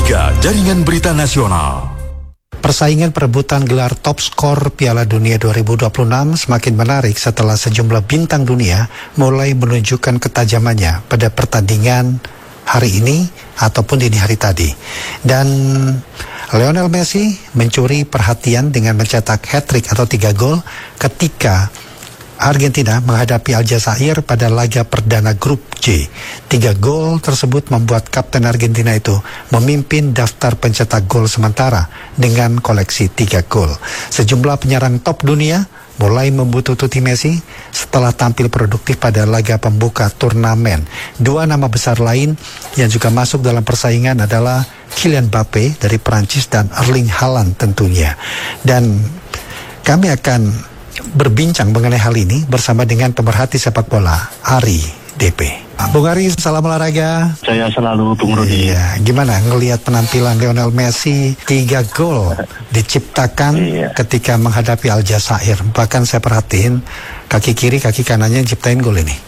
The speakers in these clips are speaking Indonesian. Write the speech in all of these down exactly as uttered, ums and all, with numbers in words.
tiga Jaringan Berita Nasional. Persaingan perebutan gelar top skor Piala Dunia dua ribu dua puluh enam semakin menarik setelah sejumlah bintang dunia mulai menunjukkan ketajamannya pada pertandingan hari ini ataupun dini hari tadi. Dan Lionel Messi mencuri perhatian dengan mencetak hat-trick atau tiga gol ketika Argentina menghadapi Aljazair pada laga perdana grup J. Tiga gol tersebut membuat kapten Argentina itu memimpin daftar pencetak gol sementara dengan koleksi tiga gol. Sejumlah penyerang top dunia mulai membututi Messi setelah tampil produktif pada laga pembuka turnamen. Dua nama besar lain yang juga masuk dalam persaingan adalah Kylian Mbappe dari Prancis dan Erling Haaland tentunya. Dan kami akan berbincang mengenai hal ini bersama dengan pemerhati sepak bola Ari D P. Bung Ari, salam olahraga. Saya selalu Bung Rudi. Iya, gimana ngelihat penampilan Lionel Messi, tiga gol diciptakan iya. ketika menghadapi Aljazair. Bahkan saya perhatiin kaki kiri, kaki kanannya ciptain gol ini.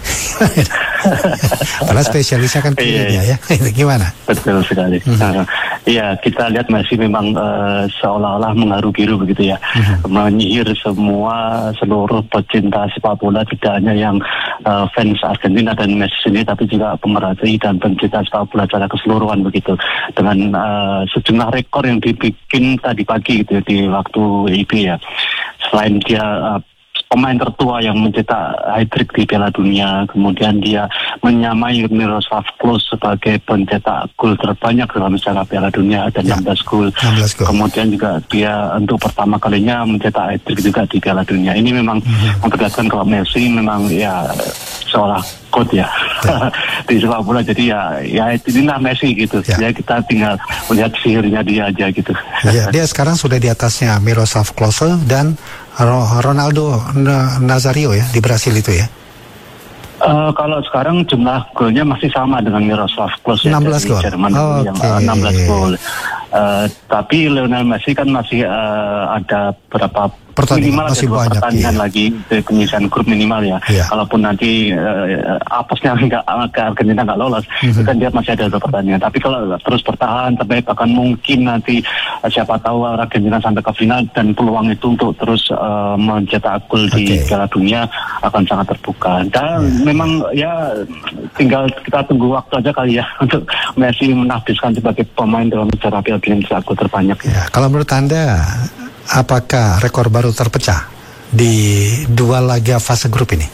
Padahal spesialisnya kan kirinya ya. Gimana? Betul sekali. Mm-hmm. Iya, kita lihat Messi memang uh, seolah-olah mengharu-biru begitu ya, mm-hmm. menyihir semua seluruh pecinta sepak bola, tidak hanya yang uh, fans Argentina dan Messi sendiri, tapi juga pemerhati dan pencinta sepak bola secara keseluruhan begitu, dengan uh, sejumlah rekor yang dibikin tadi pagi gitu ya, di waktu I B ya. Selain dia uh, pemain tertua yang mencetak hat-trick di Piala Dunia, kemudian dia menyamai Miroslav Klose sebagai pencetak gol terbanyak dalam sejarah Piala Dunia, ada ya, enam belas gol. Kemudian juga dia untuk pertama kalinya mencetak hat-trick juga di Piala Dunia. Ini memang mm-hmm. memperlihatkan kalau Messi memang ya seolah god ya, ya. di sepak bola. Jadi ya ya inilah Messi gitu. Ya. Ya kita tinggal melihat sihirnya dia aja gitu. Ya, dia sekarang sudah di atasnya Miroslav Klose dan Ronaldo Nazario ya di Brasil itu ya. Uh, kalau sekarang jumlah golnya masih sama dengan Miroslav Klose enam belas ya, gol. Jerman Oh, yang okay. uh, enam belas gol. Uh, tapi Lionel Messi kan masih uh, ada berapa minimal ada dua banyak, pertandingan iya. lagi penyisian grup minimal ya. Iya. Kalaupun nanti uh, apesnya nggak ke Argentina nggak lolos, mm-hmm. kan dia masih ada dua pertandingan. Tapi kalau terus bertahan, sampai bahkan mungkin nanti uh, siapa tahu Argentina sampai ke final dan peluang itu untuk terus uh, mencetak gol okay. di Piala Dunia akan sangat terbuka. Dan yeah. memang ya tinggal kita tunggu waktu aja kali ya untuk Messi menahbiskan sebagai pemain dalam sejarah Piala Dunia mencetak gol terbanyak. Ya, kalau menurut Anda, apakah rekor baru terpecah di dua laga fase grup ini?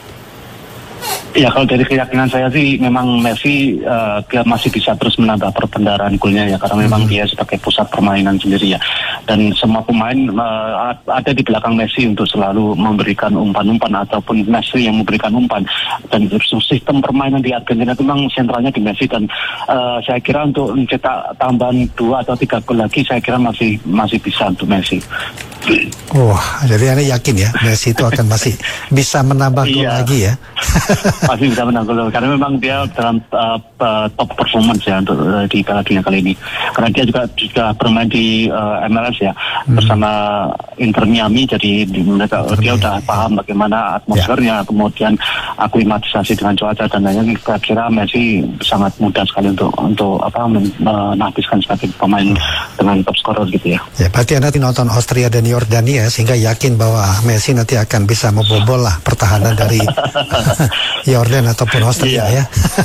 Ya, kalau dari keyakinan saya sih memang Messi uh, dia masih bisa terus menambah perbendaharaan golnya ya, karena memang hmm. dia sebagai pusat permainan sendiri ya, dan semua pemain uh, ada di belakang Messi untuk selalu memberikan umpan-umpan ataupun Messi yang memberikan umpan, dan sistem permainan di Argentina itu memang sentralnya di Messi, dan uh, saya kira untuk mencetak tambahan dua atau tiga gol lagi saya kira masih masih bisa untuk Messi. Wah, jadi Anda yakin ya Messi itu akan masih bisa menambah gol iya. lagi ya? Masih bisa menambah gol karena memang dia dalam uh, uh, top performance ya untuk uh, di Piala Dunia kali ini. Karena dia juga juga bermain di uh, M L S ya hmm. bersama Inter Miami, jadi di, mereka, dia udah paham bagaimana atmosfernya, ya. Kemudian aklimatisasi dengan cuaca dan lainnya. Saya kira Messi sangat mudah sekali untuk untuk apa menahbiskan sebagai pemain hmm. dengan top scorer gitu ya. Ya, berarti Anda nonton Austria dan Yordania sehingga yakin bahwa Messi nanti akan bisa membobol lah pertahanan dari Yordan ataupun Austria iya. ya.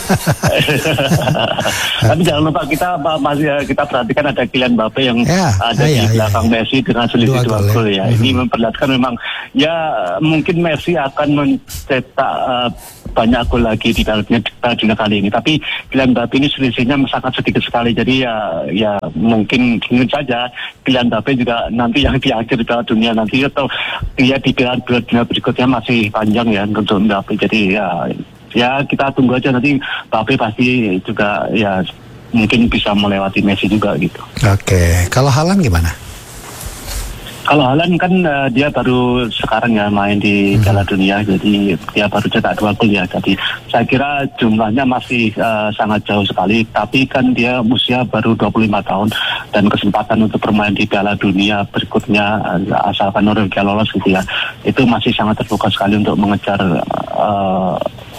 Tapi jangan lupa kita masih kita perhatikan ada Kylian Mbappe yang ya, ada iya, di belakang iya, Messi dengan selisih dua gol ya. ya. Ini mm-hmm. memperlihatkan memang ya mungkin Messi akan mencetak uh, banyak gol lagi di Piala Dunia kali ini. Tapi Kylian Mbappe ini selisihnya sangat sedikit sekali. Jadi ya ya mungkin mungkin saja Kylian Mbappe juga nanti yang di akhir Piala Dunia nanti atau dia di Piala Dunia berikutnya masih panjang ya untuk Mbappe. Jadi ya ya kita tunggu aja, nanti Mbappe pasti juga ya mungkin bisa melewati Messi juga gitu. Oke, kalau Haaland gimana? Kalau Haaland kan uh, dia baru sekarang ya main di Piala hmm. Dunia, jadi dia baru cetak dua gol ya. Jadi saya kira jumlahnya masih uh, sangat jauh sekali, tapi kan dia usia baru dua puluh lima tahun dan kesempatan untuk bermain di Piala Dunia berikutnya uh, asalkan Norwegia lolos gitu ya, itu masih sangat terbuka sekali untuk mengejar uh,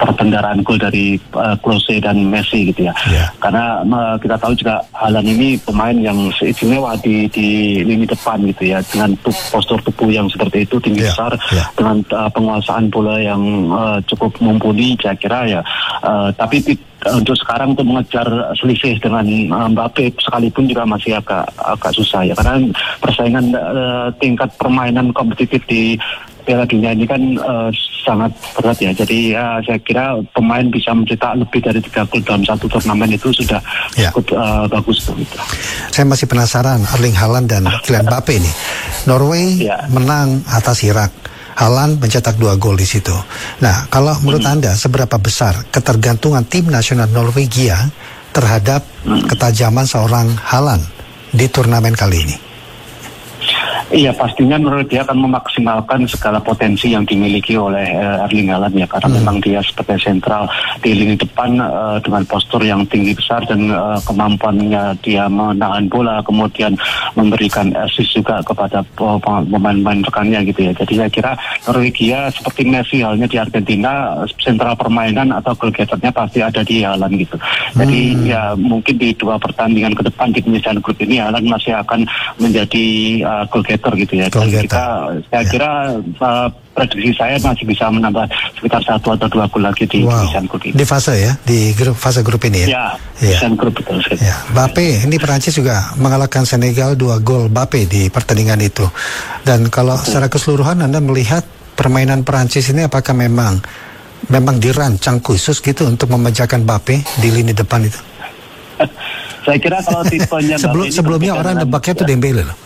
perbendaharaan gol dari uh, Klose dan Messi gitu ya. Yeah. Karena uh, kita tahu juga Haaland ini pemain yang istimewa di di lini depan gitu ya, dengan tup, postur tubuh yang seperti itu, tinggi yeah. besar, yeah. dengan uh, penguasaan bola yang uh, cukup mumpuni, saya kira ya. Uh, tapi untuk sekarang untuk mengejar selisih dengan uh, Mbappe sekalipun juga masih agak agak susah ya, karena persaingan uh, tingkat permainan kompetitif di Piala Dunia ini kan uh, sangat berat ya. Jadi uh, saya kira pemain bisa mencetak lebih dari tiga gol dalam satu turnamen itu sudah ya. cukup uh, bagus begitu. Saya masih penasaran Erling Haaland dan Kylian Mbappe ini. Norway ya. menang atas Irak. Haaland mencetak dua gol di situ. Nah, kalau menurut hmm. Anda seberapa besar ketergantungan tim nasional Norwegia terhadap hmm. ketajaman seorang Haaland di turnamen kali ini? Iya, pastinya menurut dia akan memaksimalkan segala potensi yang dimiliki oleh uh, Erling Haaland ya, karena hmm. memang dia sebagai sentral di lini depan uh, dengan postur yang tinggi besar dan uh, kemampuannya dia menahan bola, kemudian memberikan assist juga kepada pemain-pemain rekannya gitu ya. Jadi saya kira Norwegia seperti Messi halnya di Argentina, sentral permainan atau goal getternya pasti ada di Haaland gitu. Jadi hmm. ya mungkin di dua pertandingan ke depan di penyisihan grup ini Haaland masih akan menjadi uh, goal getter gitu ya. Dan kita, saya ya. kira uh, prediksi saya masih bisa menambah sekitar satu atau dua gol lagi di wow. penyisihan grup ini. Di fase ya, di grup fase grup ini ya. Ya, penyisihan ya. grup betul sekali. Ya. Mbappe, ini Perancis juga mengalahkan Senegal dua gol Mbappe di pertandingan itu. Dan kalau betul. secara keseluruhan Anda melihat permainan Perancis ini apakah memang memang dirancang khusus gitu untuk memecahkan Mbappe di lini depan itu? Saya kira kalau tipenya Sebelum, sebelumnya orang nebaknya tuh Dembele loh.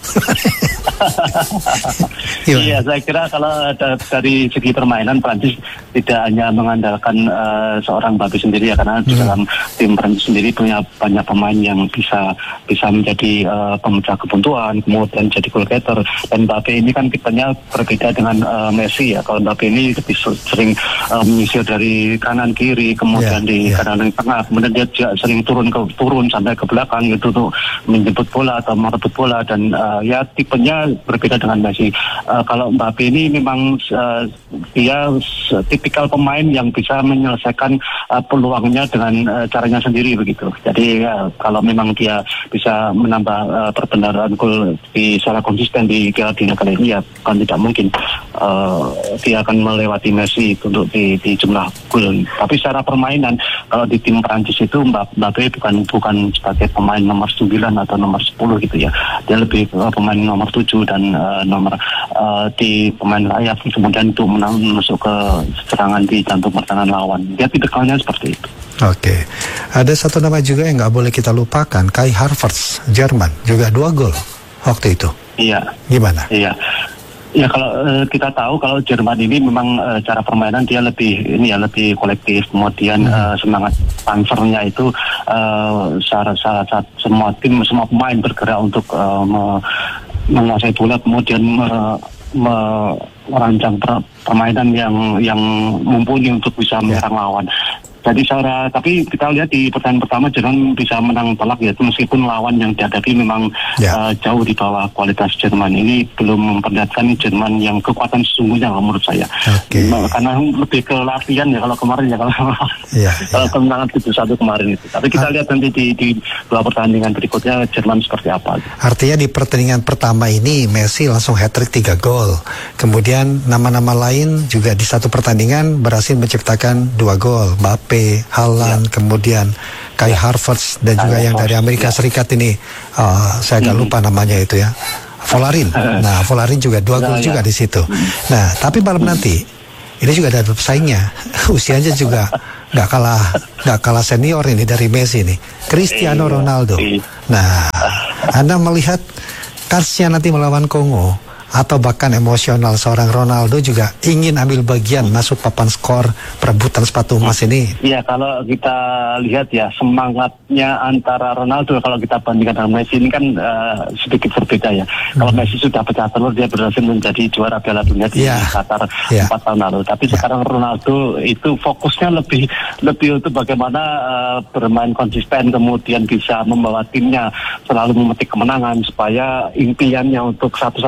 Iya, saya kira kalau dari segi permainan Prancis tidak hanya mengandalkan uh, seorang Mbappe sendiri ya, karena hmm. di dalam tim Prancis sendiri punya banyak pemain yang bisa bisa menjadi uh, pemecah kebuntuan, kemudian jadi goal getter. Dan Mbappe ini kan tipenya berbeda dengan uh, Messi ya. Kalau Mbappe ini lebih sering uh, menyisir dari kanan kiri, kemudian yeah, di yeah. kanan tengah, kemudian dia juga sering turun ke turun sampai ke belakang itu tuh menjemput bola atau merebut bola, dan uh, ya tipenya berbeda dengan Messi. Uh, kalau Mbappe ini memang uh, dia tipikal pemain yang bisa menyelesaikan uh, peluangnya dengan uh, caranya sendiri begitu. Jadi uh, kalau memang dia bisa menambah uh, perbendaharaan gol di secara konsisten di Piala Dunia kali ini, ya kan tidak mungkin uh, dia akan melewati Messi untuk di, di jumlah gol. Tapi secara permainan kalau di tim Prancis itu Mbappe bukan bukan sebagai pemain nomor sembilan atau nomor sepuluh gitu ya. Dia lebih uh, pemain nomor tujuh dan uh, nomor uh, di pemain sayap, kemudian itu menang, masuk ke serangan di jantung pertahanan lawan. Dia tipikalnya seperti itu. Oke, ada satu nama juga yang nggak boleh kita lupakan, Kai Havertz, Jerman, juga dua gol waktu itu. Iya. Gimana? Iya. Ya kalau uh, kita tahu kalau Jerman ini memang uh, cara permainan dia lebih ini ya lebih kolektif, kemudian hmm. uh, semangat pansernya itu uh, saat saat semua tim semua pemain bergerak untuk uh, me, menguasai bola, kemudian me, me, merancang per, permainan yang yang mumpuni untuk bisa menyerang yeah. lawan. Jadi secara, tapi kita lihat di pertandingan pertama Jerman bisa menang telak ya, meskipun lawan yang dihadapi memang yeah. uh, jauh di bawah kualitas Jerman. Ini belum memperlihatkan Jerman yang kekuatan sesungguhnya menurut saya. Okay. Karena lebih ke latihan ya kalau kemarin ya kalau yeah, kalau yeah. kemenangan tujuh satu kemarin itu. Tapi kita Art- lihat nanti di, di dua pertandingan berikutnya Jerman seperti apa. Artinya di pertandingan pertama ini Messi langsung hat-trick tiga gol. Kemudian nama-nama lain juga di satu pertandingan berhasil menciptakan dua gol. Mbappe, Haaland, ya. kemudian Kai ya. Havertz, dan juga yang dari Amerika ya. Serikat ini uh, saya agak lupa namanya itu ya, Volarin. Nah, Volarin juga dua gol nah, juga ya. di situ. Nah, tapi malam nanti ini juga ada pesaingnya, usianya juga nggak kalah nggak kalah senior ini dari Messi nih, Cristiano Ronaldo. Nah, Anda melihat karsnya nanti melawan Kongo, atau bahkan emosional seorang Ronaldo juga ingin ambil bagian masuk papan skor perebutan sepatu emas ini? Iya, kalau kita lihat ya semangatnya antara Ronaldo kalau kita bandingkan dengan Messi ini kan uh, sedikit berbeda ya. Hmm. Kalau Messi sudah pecah telur, dia berhasil menjadi juara Piala Dunia di yeah. Qatar yeah. empat tahun lalu. Tapi yeah. sekarang Ronaldo itu fokusnya lebih lebih untuk bagaimana uh, bermain konsisten, kemudian bisa membawa timnya selalu memetik kemenangan supaya impiannya untuk satu-satunya trofi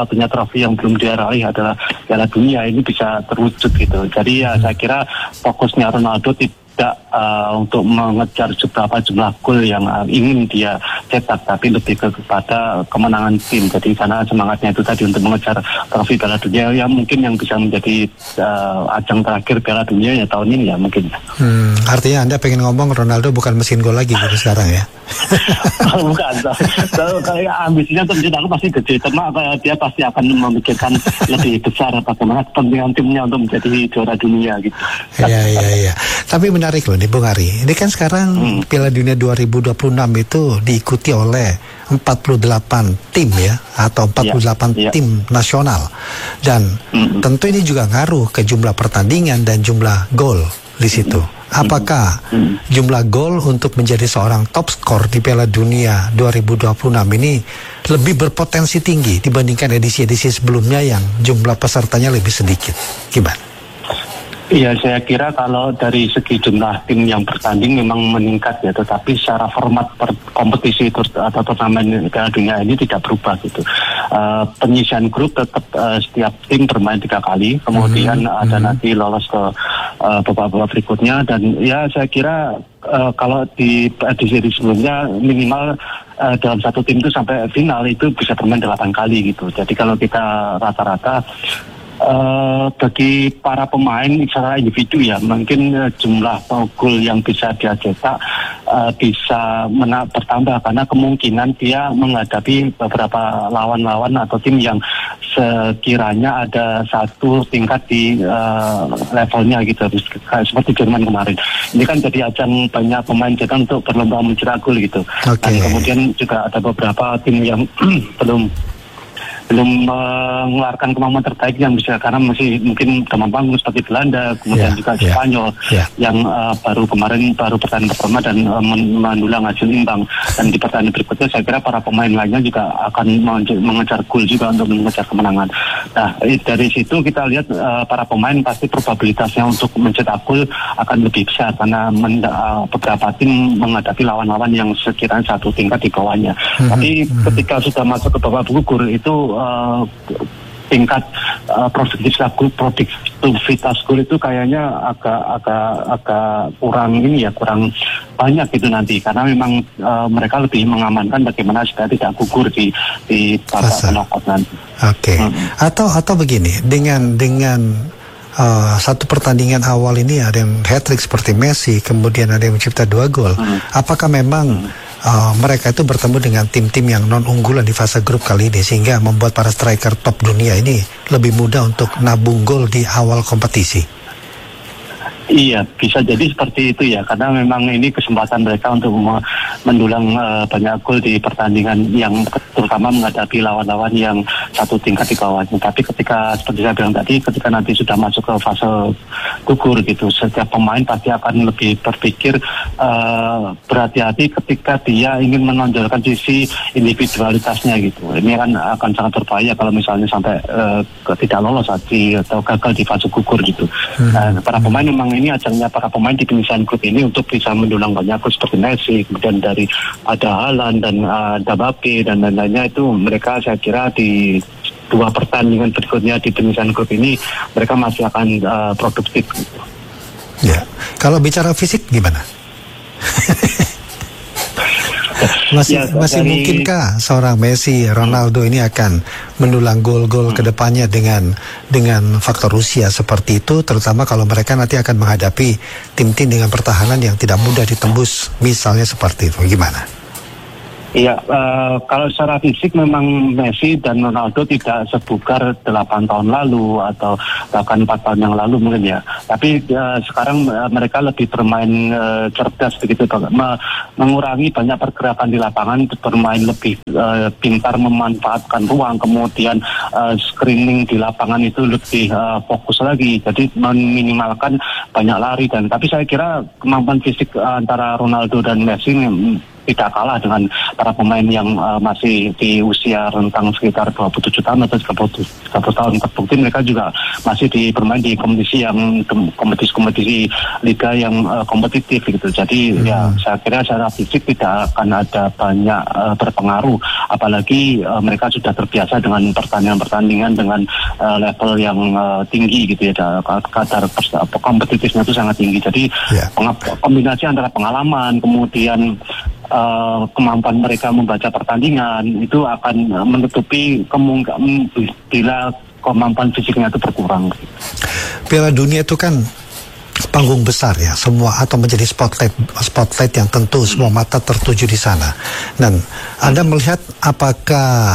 trofi yang belum diraih adalah Piala Dunia, ini bisa terwujud gitu. Jadi ya saya kira fokusnya Ronaldo tidak uh, untuk mengejar seberapa jumlah gol yang uh, ingin dia cetak, tapi lebih ke, kepada kemenangan tim. Jadi karena semangatnya itu tadi untuk mengejar trofi Piala Dunia, ya mungkin yang bisa menjadi uh, ajang terakhir Piala Dunia ya tahun ini ya mungkin. Hmm, artinya Anda pengen ngomong Ronaldo bukan mesin gol lagi gitu sekarang ya? Oh, bukan, kalau kayak ambisinya untuk mencetak pasti gede, cuma dia pasti akan memikirkan lebih besar bagaimana kepentingan timnya untuk menjadi juara dunia gitu. Iya iya iya. Tapi menarik loh nih Bung Ari. Ini kan sekarang hmm. Piala Dunia dua ribu dua puluh enam itu diikuti oleh empat puluh delapan tim ya, atau empat puluh delapan yeah, yeah. tim nasional. Dan hmm. tentu ini juga ngaruh ke jumlah pertandingan dan jumlah gol di situ. Apakah jumlah gol untuk menjadi seorang top skor di Piala Dunia dua ribu dua puluh enam ini lebih berpotensi tinggi dibandingkan edisi-edisi sebelumnya yang jumlah pesertanya lebih sedikit? Gimana? Iya, saya kira kalau dari segi jumlah tim yang bertanding memang meningkat ya, tetapi secara format per kompetisi itu atau turnamen Piala Dunia ini tidak berubah gitu. Uh, penyisian grup tetap uh, setiap tim bermain tiga kali, kemudian mm-hmm. ada nanti lolos ke uh, babak-babak berikutnya, dan ya saya kira uh, kalau di edisi sebelumnya minimal uh, dalam satu tim itu sampai final itu bisa bermain delapan kali gitu. Jadi kalau kita rata-rata Uh, bagi para pemain secara individu ya mungkin uh, jumlah gol yang bisa dia cetak uh, bisa mena- bertambah karena kemungkinan dia menghadapi beberapa lawan-lawan atau tim yang sekiranya ada satu tingkat di uh, levelnya gitu, seperti Jerman kemarin. Ini kan jadi ajang banyak pemain cetak untuk berlomba mencetak gol gitu. Okay. Dan kemudian juga ada beberapa tim yang belum belum mengeluarkan kemampuan terbaik yang bisa, karena masih mungkin teman panggung seperti Belanda, kemudian yeah, juga yeah, Spanyol yeah. yang uh, baru kemarin baru pertandingan pertama dan uh, mendulang hasil imbang, dan di pertandingan berikutnya saya kira para pemain lainnya juga akan mengejar gol juga untuk mengejar kemenangan. Nah dari situ kita lihat uh, para pemain pasti probabilitasnya untuk mencetak gol akan lebih besar karena menda- uh, beberapa tim menghadapi lawan-lawan yang sekiranya satu tingkat di bawahnya. Mm-hmm. Tapi ketika sudah masuk ke babak gugur itu Uh, tingkat uh, produktivitas gol, produktivitas gol itu kayaknya agak agak agak kurang ini ya kurang banyak gitu nanti, karena memang uh, mereka lebih mengamankan bagaimana supaya tidak gugur di di babak knockout nanti. Oke. Okay. Hmm. Atau atau begini, dengan dengan uh, satu pertandingan awal ini ada yang hat-trick seperti Messi, kemudian ada yang mencipta dua gol. Hmm. Apakah memang hmm. Uh, mereka itu bertemu dengan tim-tim yang non-unggulan di fase grup kali ini sehingga membuat para striker top dunia ini lebih mudah untuk nabung gol di awal kompetisi? Iya, bisa jadi seperti itu ya, karena memang ini kesempatan mereka untuk mendulang uh, banyak gol di pertandingan yang terutama menghadapi lawan-lawan yang satu tingkat di bawahnya. Tapi ketika seperti saya bilang tadi, ketika nanti sudah masuk ke fase gugur gitu, setiap pemain pasti akan lebih berpikir uh, berhati-hati ketika dia ingin menonjolkan sisi individualitasnya gitu. Ini kan akan sangat berbahaya kalau misalnya sampai uh, tidak lolos atau gagal di fase gugur gitu. Hmm. Nah, para pemain memang ini ajangnya para pemain di penyisian grup ini untuk bisa mendulang banyak gol seperti Messi, kemudian dari ada Haaland dan ada Mbappe dan lain-lainnya, itu mereka saya kira di dua pertandingan berikutnya di penyisian grup ini mereka masih akan uh, produktif. Ya, kalau bicara fisik gimana? Masih, ya, masih dari... mungkinkah seorang Messi, Ronaldo ini akan mendulang gol-gol hmm. ke depannya dengan dengan faktor usia seperti itu, terutama kalau mereka nanti akan menghadapi tim-tim dengan pertahanan yang tidak mudah ditembus, misalnya seperti itu, gimana? Iya, uh, kalau secara fisik memang Messi dan Ronaldo tidak sebugar delapan tahun lalu atau bahkan empat tahun yang lalu mungkin ya. Tapi uh, sekarang uh, mereka lebih bermain uh, cerdas begitu, Me- mengurangi banyak pergerakan di lapangan, bermain lebih uh, pintar memanfaatkan ruang, kemudian uh, screening di lapangan itu lebih uh, fokus lagi. Jadi meminimalkan banyak lari, dan tapi saya kira kemampuan fisik uh, antara Ronaldo dan Messi ini tidak kalah dengan para pemain yang uh, masih di usia rentang sekitar dua puluh tujuh tahun atau tiga puluh tahun. Terbukti mereka juga masih di bermain di kompetisi yang kompetisi-kompetisi liga yang uh, kompetitif gitu. Jadi hmm. ya saya kira secara fisik tidak akan ada banyak uh, berpengaruh apalagi uh, mereka sudah terbiasa dengan pertandingan-pertandingan dengan uh, level yang uh, tinggi gitu ya, kadar kompetitifnya itu sangat tinggi. Jadi yeah. kombinasi antara pengalaman kemudian Uh, kemampuan mereka membaca pertandingan itu akan uh, menutupi kemungkinan bila kemampuan fisiknya itu berkurang. Piala Dunia itu kan panggung besar ya, semua atau menjadi spotlight spotlight yang tentu semua mata tertuju di sana. Dan Anda melihat apakah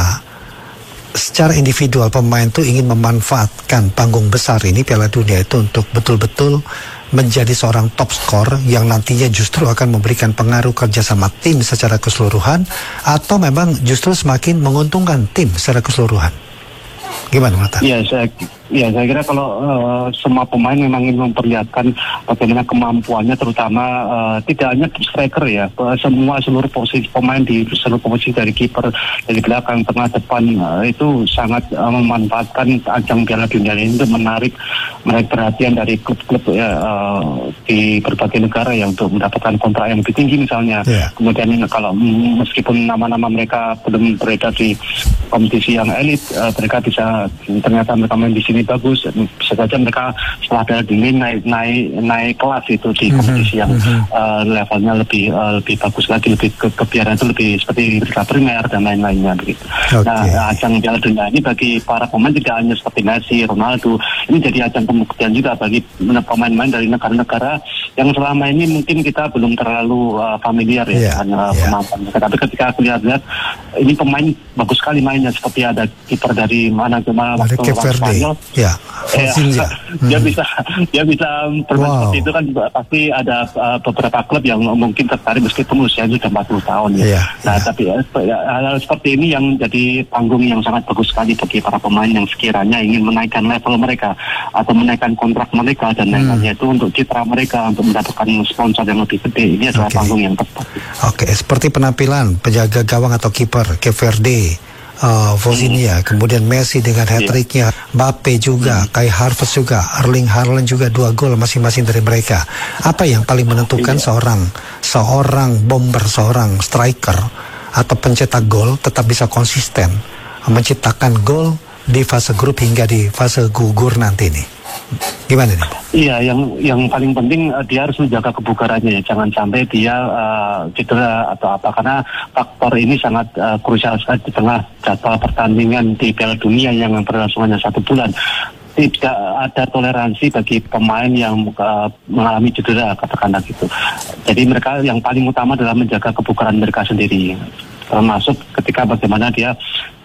secara individual pemain itu ingin memanfaatkan panggung besar ini Piala Dunia itu untuk betul-betul menjadi seorang top skor yang nantinya justru akan memberikan pengaruh kerjasama tim secara keseluruhan, atau memang justru semakin menguntungkan tim secara keseluruhan? Gimana menurut Anda? Ya, saya, ya, saya kira kalau uh, semua pemain memang ingin memperlihatkan bagaimana kemampuannya, terutama uh, tidak hanya striker ya, semua seluruh posisi pemain di seluruh posisi dari kiper, dari belakang, tengah, depan uh, itu sangat uh, memanfaatkan ajang Piala Dunia ini untuk menarik menarik perhatian dari klub-klub ya, uh, di berbagai negara yang untuk mendapatkan kontrak yang lebih tinggi misalnya. Yeah. Kemudian kalau meskipun nama-nama mereka belum beredar di kompetisi yang elit, uh, mereka bisa ternyata mereka main di sini bagus, bisa saja mereka setelah Piala Dunia naik naik naik kelas itu di kompetisi yang mm-hmm. uh, levelnya lebih uh, lebih bagus lagi, lebih ke kebiaran itu lebih seperti Liga Primer dan lain-lainnya begitu. Okay. Nah, ajang Piala Dunia ini bagi para pemain tidak hanya seperti Messi, Ronaldo, ini jadi ajang pembuktian juga bagi pemain-pemain dari negara-negara yang selama ini mungkin kita belum terlalu uh, familiar ya yeah. dengan uh, yeah. kemampuan mereka. Tapi ketika aku lihat-lihat ini pemain bagus sekali mainnya, seperti ada kiper dari mana ke mana waktu orang Spanyol, ya, eh, dia bisa dia bisa bermain wow. seperti itu kan, pasti ada uh, beberapa klub yang mungkin tertarik meskipun usianya sudah empat puluh tahun ya. Yeah, nah, yeah. tapi ya, hal seperti ini yang jadi panggung yang sangat bagus sekali bagi para pemain yang sekiranya ingin menaikkan level mereka atau menaikkan kontrak mereka dan hmm. lain-lainnya itu untuk citra mereka, untuk mendapatkan sponsor yang lebih gede. Ini adalah okay. panggung yang tepat. Oke, okay. Seperti penampilan penjaga gawang atau kiper Cape Verde, Uh, Vozinha, hmm. kemudian Messi dengan hat-tricknya, yeah. Mbappe juga, hmm. Kai Havertz juga, Erling Haaland juga dua gol masing-masing dari mereka. Apa yang paling menentukan yeah. seorang seorang bomber, seorang striker atau pencetak gol tetap bisa konsisten menciptakan gol di fase grup hingga di fase gugur nanti nih? Gimana nih? Iya, yang yang paling penting uh, dia harus menjaga kebugarannya ya. Jangan sampai dia uh, cedera atau apa, karena faktor ini sangat uh, krusial sekali di tengah jadwal pertandingan di Piala Dunia yang berlangsung hanya satu bulan. Tidak ada toleransi bagi pemain yang uh, mengalami cedera, katakanlah gitu. Jadi mereka yang paling utama adalah menjaga kebugaran mereka sendiri, termasuk ketika bagaimana dia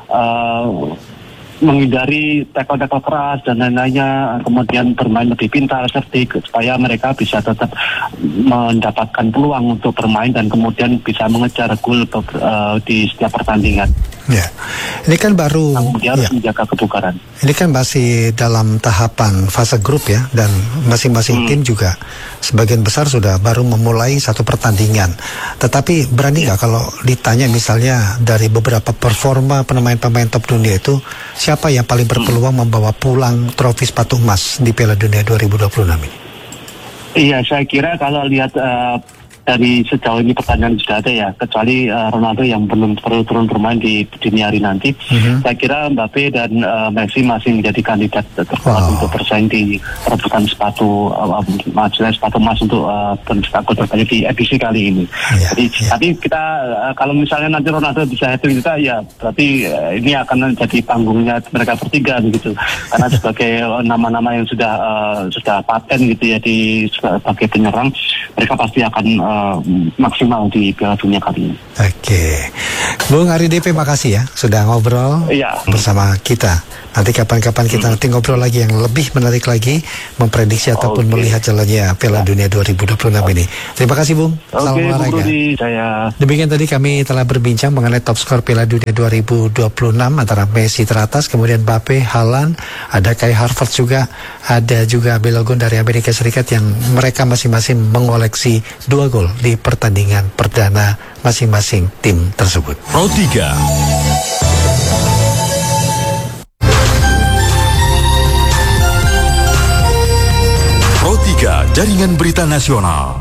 uh, menghindari tackle-tackle keras dan lain-lainnya, kemudian bermain lebih pintar, cerdik, supaya mereka bisa tetap mendapatkan peluang untuk bermain dan kemudian bisa mengejar gol uh, di setiap pertandingan. Ya, ini kan baru. Dia harus ya. menjaga kebugaran. Ini kan masih dalam tahapan fase grup ya, dan masing-masing hmm. tim juga sebagian besar sudah baru memulai satu pertandingan. Tetapi berani nggak ya. kalau ditanya misalnya dari beberapa performa pemain-pemain top dunia itu, siapa yang paling berpeluang hmm. membawa pulang trofi sepatu emas di Piala Dunia dua ribu dua puluh enam ini? Iya, saya kira kalau lihat uh, dari sejauh ini pertandingan sudah ada ya, kecuali uh, Ronaldo yang belum perlu turun bermain di dini hari nanti. Mm-hmm. Saya kira Mbappe dan uh, Messi masih menjadi kandidat terkuat wow. untuk bersaing di perebutan sepatu uh, maksudnya sepatu emas untuk uh, pencetak gol terbanyak di edisi kali ini. Yeah, Jadi, yeah. Tapi kita uh, kalau misalnya nanti Ronaldo bisa hat-trick kita, ya berarti uh, ini akan jadi panggungnya mereka bertiga begitu. Karena sebagai uh, nama-nama yang sudah uh, sudah paten gitu ya di sebagai penyerang, mereka pasti akan uh, maksimal di Piala Dunia kali ini. Oke, Bung Ari D P, makasih ya sudah ngobrol ya. bersama kita. Nanti kapan-kapan kita hmm. nanti ngobrol lagi yang lebih menarik lagi, memprediksi ataupun okay. melihat jalannya Piala Dunia dua ribu dua puluh enam ini. Terima kasih Bung. Salam okay, olahraga. Saya. Demikian tadi kami telah berbincang mengenai top skor Piala Dunia dua ribu dua puluh enam antara Messi teratas, kemudian Mbappe, Haaland, ada Kai Havertz juga, ada juga Balogun dari Amerika Serikat yang mereka masing-masing mengoleksi dua gol di pertandingan perdana masing-masing tim tersebut. Pro tiga Pro tiga Jaringan Berita Nasional.